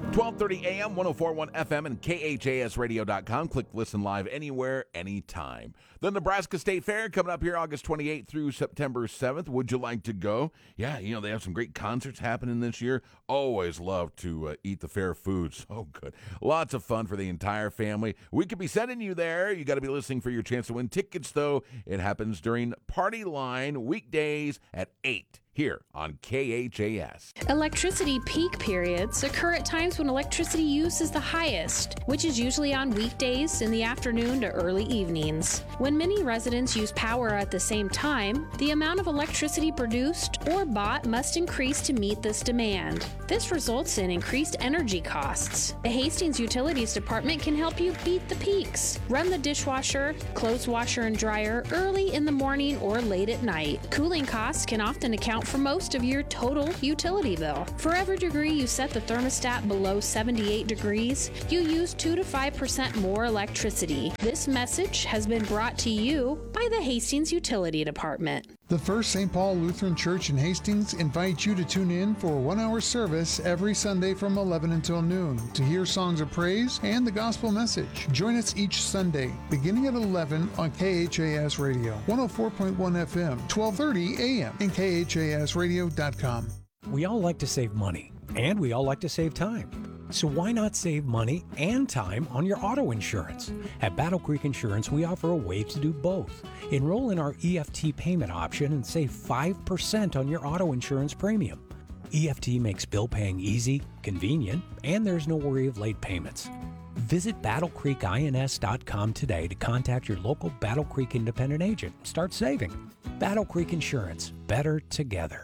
12:30 a.m., 104.1 FM, and KHASradio.com. Click listen live anywhere, anytime. The Nebraska State Fair coming up here August 28th through September 7th. Would you like to go? Yeah, they have some great concerts happening this year. Always love to eat the fair food. So good. Lots of fun for the entire family. We could be sending you there. You got to be listening for your chance to win tickets, though. It happens during Party Line weekdays at 8. Here on KHAS. Electricity peak periods occur at times when electricity use is the highest, which is usually on weekdays in the afternoon to early evenings. When many residents use power at the same time, the amount of electricity produced or bought must increase to meet this demand. This results in increased energy costs. The Hastings Utilities Department can help you beat the peaks. Run the dishwasher, clothes washer, and dryer early in the morning or late at night. Cooling costs can often account for most of your total utility bill. For every degree you set the thermostat below 78 degrees, you use 2 to 5% more electricity. This message has been brought to you by the Hastings Utility Department. The First St. Paul Lutheran Church in Hastings invites you to tune in for a 1-hour service every Sunday from 11 until noon to hear songs of praise and the gospel message. Join us each Sunday, beginning at 11 on KHAS Radio, 104.1 FM, 1230 AM, and KHASradio.com. We all like to save money, and we all like to save time. So why not save money and time on your auto insurance? At Battle Creek Insurance, we offer a way to do both. Enroll in our EFT payment option and save 5% on your auto insurance premium. EFT makes bill paying easy, convenient, and there's no worry of late payments. Visit BattleCreekINS.com today to contact your local Battle Creek independent agent. Start saving. Battle Creek Insurance. Better together.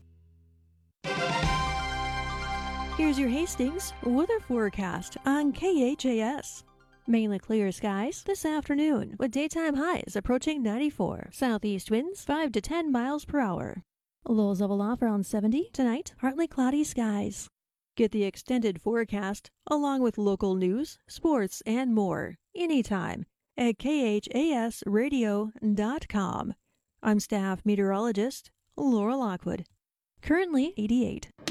Here's your Hastings weather forecast on KHAS. Mainly clear skies this afternoon with daytime highs approaching 94. Southeast winds 5 to 10 miles per hour. Lows level off around 70. Tonight, partly cloudy skies. Get the extended forecast along with local news, sports, and more anytime at KHASradio.com. I'm staff meteorologist Laura Lockwood. Currently 88.